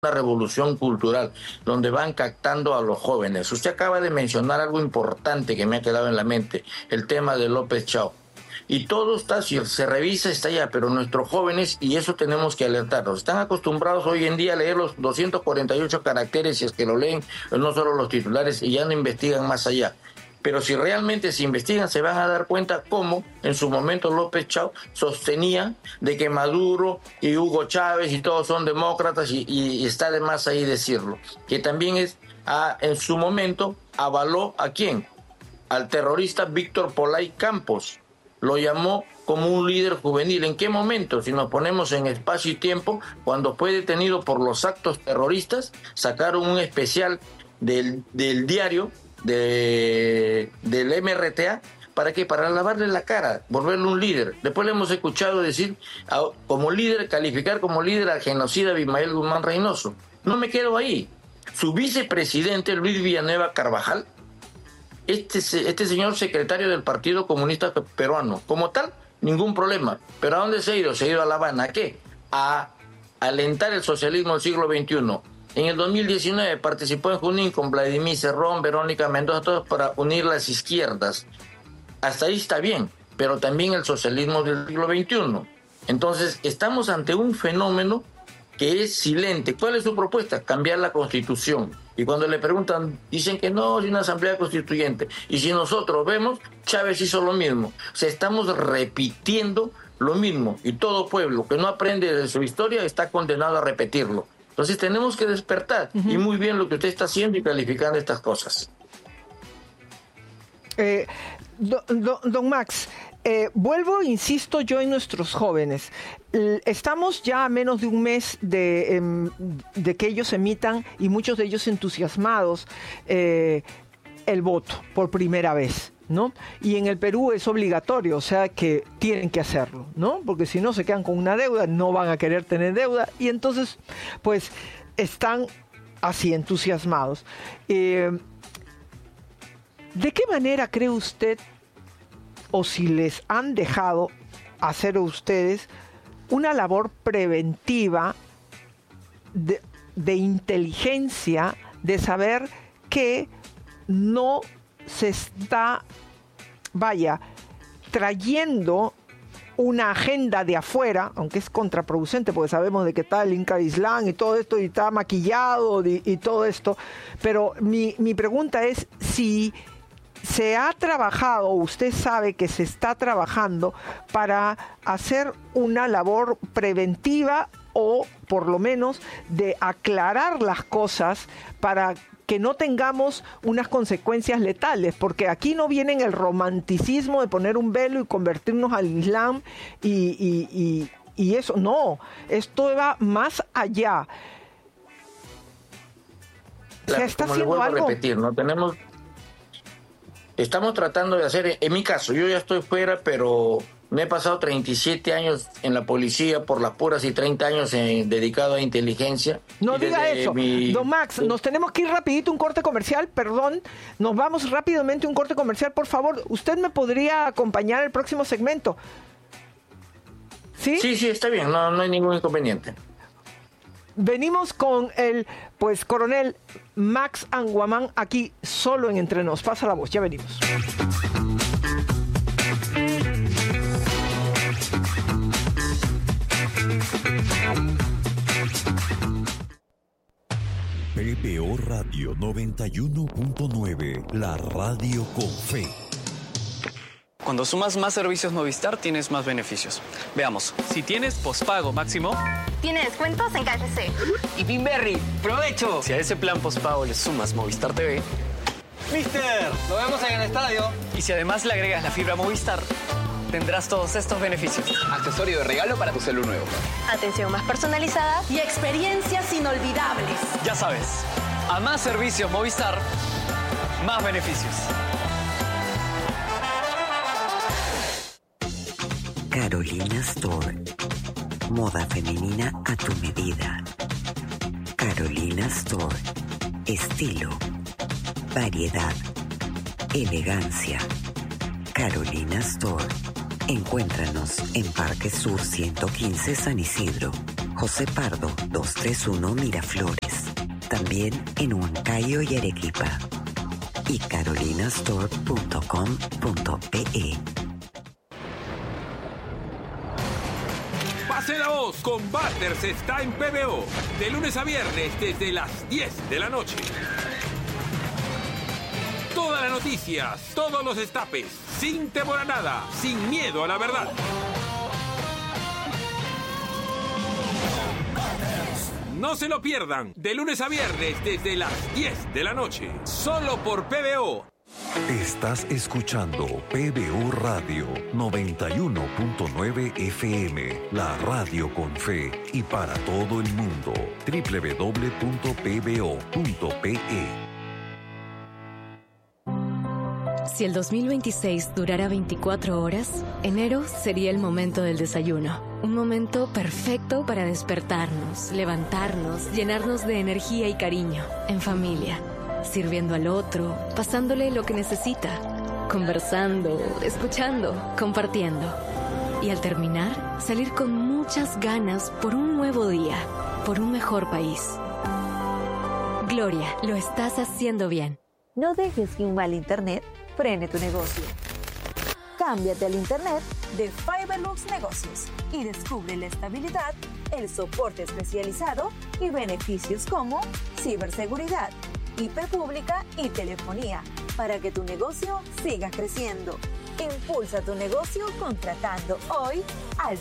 una revolución cultural, donde van captando a los jóvenes. Usted acaba de mencionar algo importante que me ha quedado en la mente, el tema de López Chao. Y todo está, si se revisa, está allá, pero nuestros jóvenes, y eso tenemos que alertarlos, están acostumbrados hoy en día a leer los 248 caracteres, si es que lo leen, no solo los titulares, y ya no investigan más allá. Pero si realmente se investigan, se van a dar cuenta cómo en su momento López Chao sostenía de que Maduro y Hugo Chávez y todos son demócratas, y está de más ahí decirlo. Que también en su momento avaló ¿a quién? Al terrorista Víctor Polay Campos. Lo llamó como un líder juvenil. ¿En qué momento? Si nos ponemos en espacio y tiempo, cuando fue detenido por los actos terroristas, sacaron un especial del diario del MRTA. ¿Para qué? Para lavarle la cara, volverle un líder. Después le hemos escuchado decir, como líder, calificar como líder al genocida Abimael Guzmán Reynoso. No me quedo ahí. Su vicepresidente, Luis Villanueva Carvajal, este señor secretario del Partido Comunista Peruano, como tal, ningún problema. ¿Pero a dónde se ha ido? Se ha ido a La Habana. ¿A qué? A alentar el socialismo del siglo XXI. En el 2019 participó en Junín con Vladimir Cerrón, Verónica Mendoza, todos para unir las izquierdas. Hasta ahí está bien, pero también el socialismo del siglo XXI. Entonces, estamos ante un fenómeno que es silente. ¿Cuál es su propuesta? Cambiar la Constitución. Y cuando le preguntan, dicen que no, es una asamblea constituyente. Y si nosotros vemos, Chávez hizo lo mismo. O sea, estamos repitiendo lo mismo. Y todo pueblo que no aprende de su historia está condenado a repetirlo. Entonces tenemos que despertar. Y muy bien lo que usted está haciendo y calificando estas cosas. Don Max, vuelvo, insisto yo en nuestros jóvenes. Estamos ya a menos de un mes de que ellos emitan, y muchos de ellos entusiasmados, el voto por primera vez, ¿no? Y en el Perú es obligatorio, o sea que tienen que hacerlo, ¿no? Porque si no se quedan con una deuda, no van a querer tener deuda, y entonces pues están así entusiasmados. ¿De qué manera cree usted, o si les han dejado hacer a ustedes una labor preventiva de inteligencia, de saber que no se está, trayendo una agenda de afuera, aunque es contraproducente porque sabemos de qué tal el Inca Islam y todo esto, y está maquillado y todo esto, pero mi pregunta es si se ha trabajado, usted sabe que se está trabajando para hacer una labor preventiva, o por lo menos de aclarar las cosas para que no tengamos unas consecuencias letales, porque aquí no viene en el romanticismo de poner un velo y convertirnos al Islam y eso, no, esto va más allá. Claro, ¿Se está como le haciendo vuelvo algo? a repetir, no tenemos... Estamos tratando de hacer, en mi caso, yo ya estoy fuera, pero me he pasado 37 años en la policía por las puras y 30 años dedicado a inteligencia. No diga eso. Don Max, nos tenemos que ir rapidito, un corte comercial, perdón. Nos vamos rápidamente a un corte comercial, por favor. ¿Usted me podría acompañar al próximo segmento? ¿Sí? Sí, está bien, no hay ningún inconveniente. Venimos con el, coronel Max Anguamán, aquí solo en Entre Nos. Pasa la voz, ya venimos. PPO Radio 91.9, la radio con fe. Cuando sumas más servicios Movistar, tienes más beneficios. Veamos. Si tienes pospago máximo, tiene descuentos en KFC. y Pinberry, ¡provecho! Si a ese plan pospago le sumas Movistar TV, Mister, lo vemos en el estadio. y si además le agregas la fibra Movistar, tendrás todos estos beneficios. Accesorio de regalo para tu celu nuevo. Atención más personalizada Y experiencias inolvidables. Ya sabes, a más servicios Movistar, más beneficios. Carolina Store. Moda femenina a tu medida. Carolina Store. Estilo. Variedad. Elegancia. Carolina Store. Encuéntranos en Parque Sur 115 San Isidro, José Pardo 231 Miraflores. También en Huancayo y Arequipa. Y carolinastore.com.pe. Pase la voz con Butters está en PBO. De lunes a viernes desde las 10 de la noche. Todas las noticias, todos los destapes, sin temor a nada, sin miedo a la verdad. No se lo pierdan, de lunes a viernes desde las 10 de la noche, solo por PBO. Estás escuchando PBO Radio 91.9 FM, la radio con fe y para todo el mundo. www.pbo.pe. Si el 2026 durara 24 horas, enero sería el momento del desayuno. Un momento perfecto para despertarnos, levantarnos, llenarnos de energía y cariño, en familia, sirviendo al otro, pasándole lo que necesita, conversando, escuchando, compartiendo. Y al terminar, salir con muchas ganas por un nuevo día, por un mejor país. Gloria, lo estás haciendo bien. No dejes que un mal internet frene tu negocio. Cámbiate al internet de Fiberlux Negocios y descubre la estabilidad, el soporte especializado y beneficios como ciberseguridad, IP pública y telefonía para que tu negocio siga creciendo. Impulsa tu negocio contratando hoy al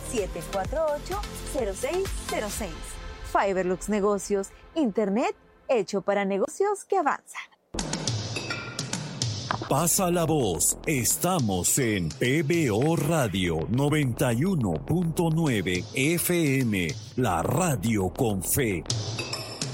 748-0606. Fiberlux Negocios, internet hecho para negocios que avanzan. Pasa la voz. Estamos en PBO Radio 91.9 FM, la radio con fe.